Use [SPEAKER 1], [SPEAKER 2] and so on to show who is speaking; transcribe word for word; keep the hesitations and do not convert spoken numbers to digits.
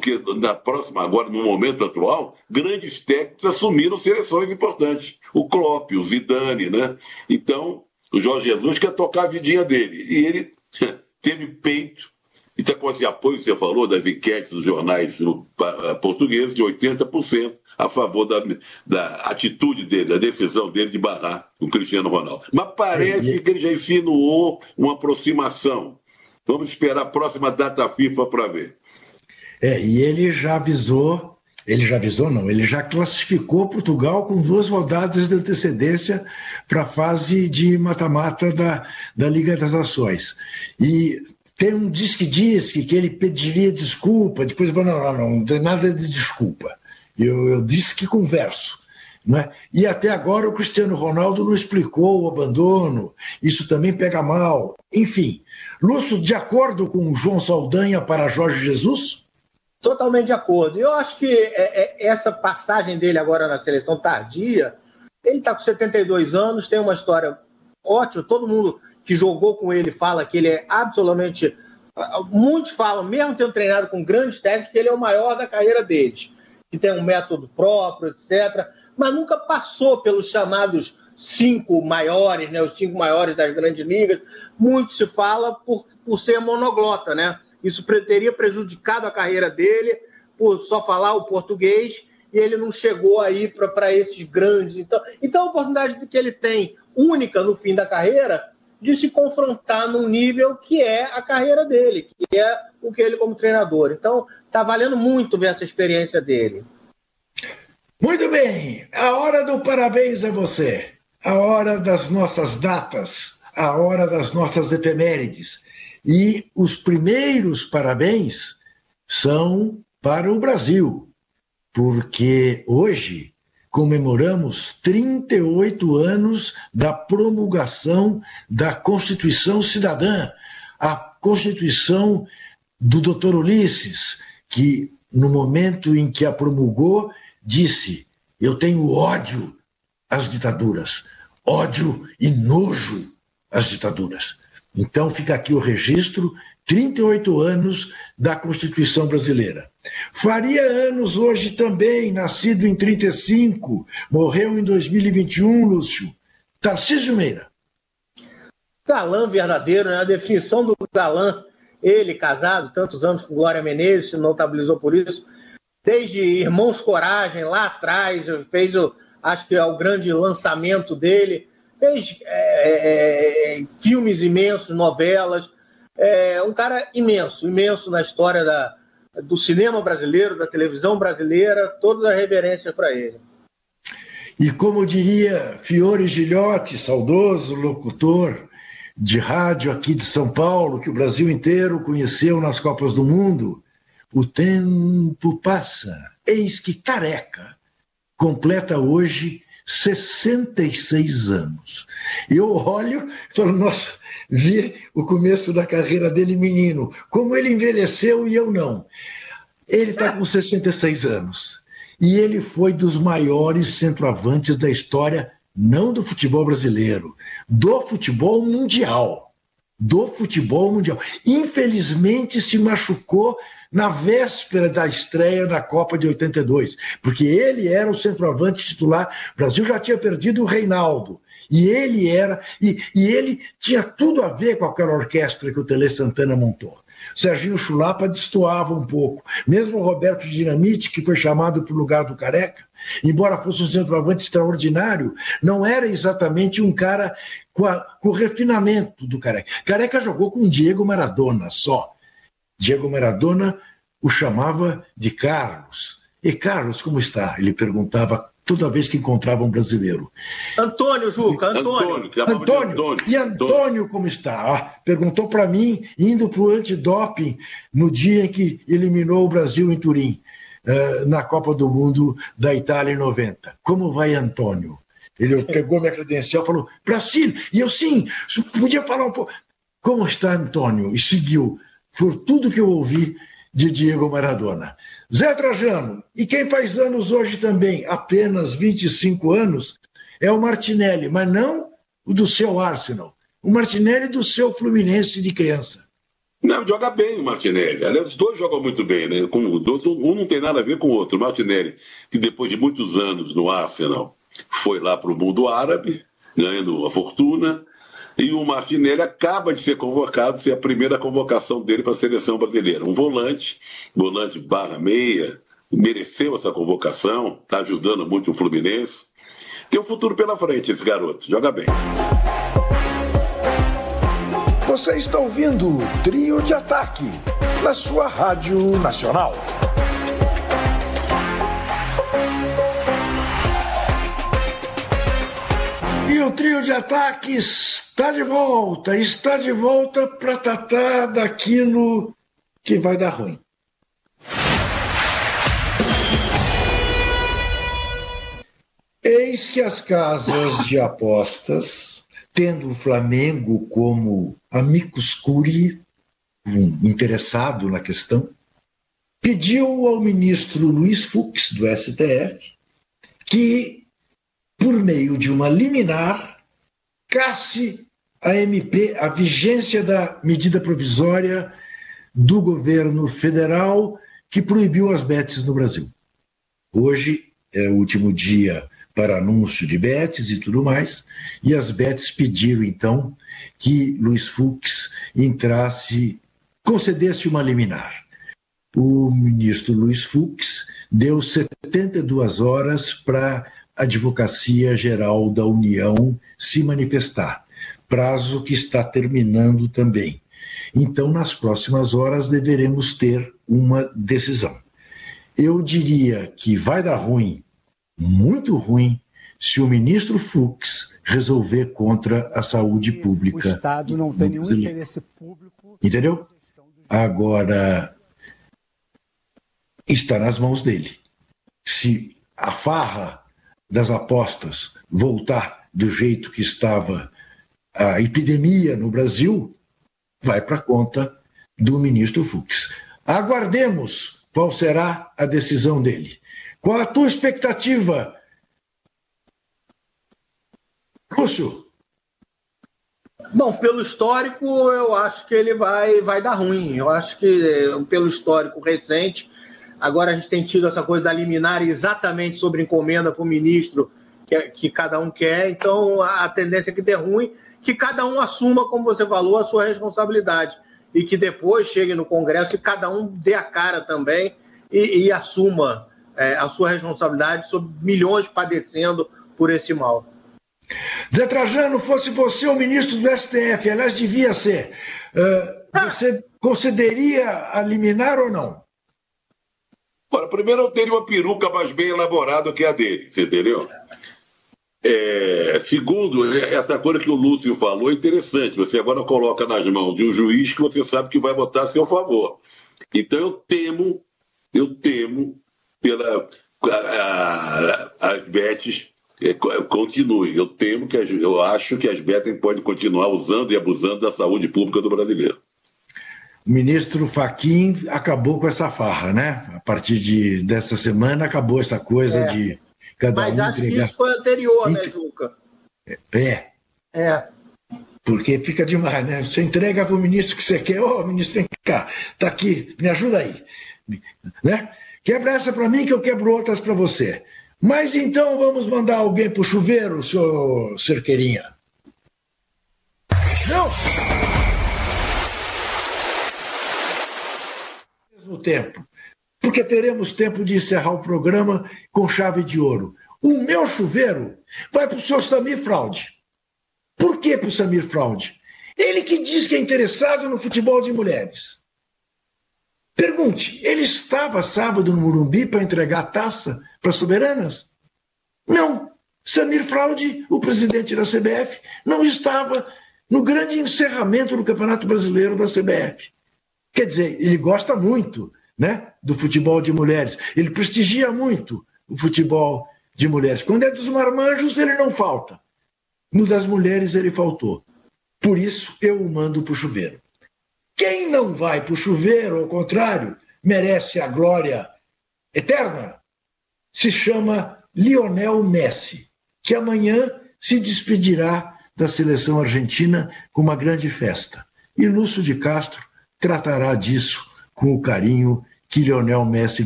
[SPEAKER 1] porque na próxima, agora, no momento atual, grandes técnicos assumiram seleções importantes. O Klopp, o Zidane, né? Então, o Jorge Jesus quer tocar a vidinha dele. E ele teve peito, e está com esse apoio que você falou, das enquetes dos jornais portugueses, de oitenta por cento a favor da, da atitude dele, da decisão dele de barrar o Cristiano Ronaldo. Mas parece é, que ele já insinuou uma aproximação. Vamos esperar a próxima data FIFA para ver.
[SPEAKER 2] É, e ele já avisou, ele já avisou não, ele já classificou Portugal com duas rodadas de antecedência para a fase de mata-mata da, da Liga das Nações. E tem um diz que diz que, que ele pediria desculpa, depois não, não, não, não tem nada de desculpa. Eu, eu disse que converso. Né? E até agora o Cristiano Ronaldo não explicou o abandono, isso também pega mal. Enfim, Lúcio, de acordo com o João Saldanha para Jorge Jesus?
[SPEAKER 3] Totalmente de acordo. Eu acho que é, é, essa passagem dele agora na seleção tardia, ele está com setenta e dois anos, tem uma história ótima, todo mundo que jogou com ele fala que ele é absolutamente... Muitos falam, mesmo tendo treinado com grandes técnicos, que ele é o maior da carreira deles, que tem um método próprio, etcétera, mas nunca passou pelos chamados cinco maiores, né, os cinco maiores das grandes ligas. Muito se fala por, por ser monoglota, né? Isso teria prejudicado a carreira dele por só falar o português e ele não chegou aí para esses grandes. Então, então, a oportunidade que ele tem, única no fim da carreira, de se confrontar num nível que é a carreira dele, que é o que ele como treinador. Então, está valendo muito ver essa experiência dele.
[SPEAKER 2] Muito bem, a hora do parabéns a você, a hora das nossas datas, a hora das nossas efemérides. E os primeiros parabéns são para o Brasil, porque hoje comemoramos trinta e oito anos da promulgação da Constituição Cidadã, a Constituição do doutor Ulisses, que no momento em que a promulgou, disse: eu tenho ódio às ditaduras, ódio e nojo às ditaduras. Então fica aqui o registro, trinta e oito anos da Constituição Brasileira. Faria anos hoje também, nascido em trinta e cinco, morreu em dois mil e vinte e um, Lúcio, Tarcísio Meira.
[SPEAKER 3] Galã verdadeiro, né? A definição do galã, ele casado, tantos anos com Glória Menezes, se notabilizou por isso, desde Irmãos Coragem, lá atrás, fez, o, acho que é o grande lançamento dele, fez é, é, filmes imensos, novelas, é um cara imenso, imenso na história da, do cinema brasileiro, da televisão brasileira, todas as reverências para ele.
[SPEAKER 2] E como diria Fiore Gilhote, saudoso locutor de rádio aqui de São Paulo, que o Brasil inteiro conheceu nas Copas do Mundo, o tempo passa, eis que careca completa hoje sessenta e seis anos. Eu olho e falo, nossa, vi o começo da carreira dele menino, como ele envelheceu e eu não. Ele está com sessenta e seis anos e ele foi dos maiores centroavantes da história, não do futebol brasileiro, do futebol mundial. Do futebol mundial. Infelizmente se machucou na véspera da estreia da Copa de oitenta e dois, porque ele era o centroavante titular. O Brasil já tinha perdido o Reinaldo, e ele era, e, e ele tinha tudo a ver com aquela orquestra que o Tele Santana montou. Serginho Chulapa destoava um pouco. Mesmo o Roberto Dinamite, que foi chamado para o lugar do Careca, embora fosse um centroavante extraordinário, não era exatamente um cara com, a, com o refinamento do Careca. Careca jogou com Diego Maradona só. Diego Maradona o chamava de Carlos. E Carlos, como está? Ele perguntava toda vez que encontrava um brasileiro.
[SPEAKER 3] Antônio, Juca, Antônio.
[SPEAKER 2] Antônio, Antônio. Antônio. E Antônio, como está? Ah, perguntou para mim, indo para o antidoping, no dia em que eliminou o Brasil em Turim, uh, na Copa do Mundo da Itália em noventa. Como vai, Antônio? Ele pegou minha credencial e falou, Brasil. E eu, sim, podia falar um pouco. Como está, Antônio? E seguiu. Por tudo que eu ouvi de Diego Maradona. Zé Trajano, e quem faz anos hoje também, apenas vinte e cinco anos, é o Martinelli, mas não o do seu Arsenal, o Martinelli do seu Fluminense de criança.
[SPEAKER 1] Não, joga bem o Martinelli. Aliás, os dois jogam muito bem, né? Com, um não tem nada a ver com o outro. O Martinelli, que depois de muitos anos no Arsenal, foi lá para o mundo árabe, ganhando a fortuna, e o Martinelli acaba de ser convocado, ser a primeira convocação dele para a seleção brasileira. Um volante, volante barra meia, mereceu essa convocação, está ajudando muito o Fluminense. Tem um futuro pela frente esse garoto, joga bem.
[SPEAKER 2] Você está ouvindo o Trio de Ataque, na sua Rádio Nacional. E o Trio de Ataque está de volta, está de volta para tratar daquilo que vai dar ruim. Eis que as casas de apostas, tendo o Flamengo como amicus curiae, um interessado na questão, pediu ao ministro Luiz Fux, do S T F, que, por meio de uma liminar, casse a M P, a vigência da medida provisória do governo federal que proibiu as bets no Brasil. Hoje é o último dia para anúncio de bets e tudo mais, e as bets pediram, então, que Luiz Fux entrasse, concedesse uma liminar. O ministro Luiz Fux deu setenta e duas horas para a Advocacia Geral da União se manifestar, prazo que está terminando também. Então, nas próximas horas, deveremos ter uma decisão. Eu diria que vai dar ruim, muito ruim, se o ministro Fux resolver contra a saúde pública.
[SPEAKER 4] O Estado não tem nenhum interesse público.
[SPEAKER 2] Entendeu? Agora, está nas mãos dele. Se a farra das apostas voltar do jeito que estava a epidemia no Brasil, vai para conta do ministro Fux. Aguardemos qual será a decisão dele. Qual a tua expectativa, Lúcio?
[SPEAKER 3] Bom, pelo histórico, eu acho que ele vai, vai dar ruim. Eu acho que, pelo histórico recente, agora a gente tem tido essa coisa da liminar exatamente sobre encomenda para o ministro que, que cada um quer. Então, a tendência é que dê ruim, que cada um assuma, como você falou, a sua responsabilidade. E que depois chegue no Congresso e cada um dê a cara também e, e assuma é, a sua responsabilidade sobre milhões padecendo por esse mal.
[SPEAKER 2] Zé Trajano, fosse você o ministro do S T F, aliás, devia ser, uh, você concederia a liminar ou não?
[SPEAKER 1] Ora, primeiro eu teria uma peruca mais bem elaborada que a dele, você entendeu? É, segundo, essa coisa que o Lúcio falou é interessante. Você agora coloca nas mãos de um juiz que você sabe que vai votar a seu favor. Então eu temo, eu temo pela a, a, as bets é, continuem. Eu temo que as, eu acho que as bets podem continuar usando e abusando da saúde pública do brasileiro.
[SPEAKER 2] O ministro Fachin acabou com essa farra, né? A partir de, dessa semana acabou essa coisa é. de cada
[SPEAKER 3] Mas
[SPEAKER 2] um
[SPEAKER 3] acho
[SPEAKER 2] entregar...
[SPEAKER 3] que isso foi anterior, né, Juca?
[SPEAKER 2] É.
[SPEAKER 3] É.
[SPEAKER 2] Porque fica demais, né? Você entrega para o ministro que você quer. Ô, oh, ministro, vem cá, tá aqui, me ajuda aí. Né? Quebra essa para mim que eu quebro outras para você. Mas então vamos mandar alguém pro chuveiro, senhor Cerqueirinha. Não! Ao mesmo tempo, porque teremos tempo de encerrar o programa com chave de ouro. O meu chuveiro vai para o senhor Samir Fraude. Por que para o Samir Fraude? Ele que diz que é interessado no futebol de mulheres. Pergunte, ele estava sábado no Morumbi para entregar a taça para as soberanas? Não. Samir Fraude, o presidente da C B F, não estava no grande encerramento do Campeonato Brasileiro da C B F. Quer dizer, ele gosta muito, né, do futebol de mulheres. Ele prestigia muito o futebol de mulheres. Quando é dos marmanjos, ele não falta. No das mulheres, ele faltou. Por isso, eu o mando para o chuveiro. Quem não vai para o chuveiro, ao contrário, merece a glória eterna, se chama Lionel Messi, que amanhã se despedirá da seleção argentina com uma grande festa. E Lúcio de Castro tratará disso com o carinho que Lionel Messi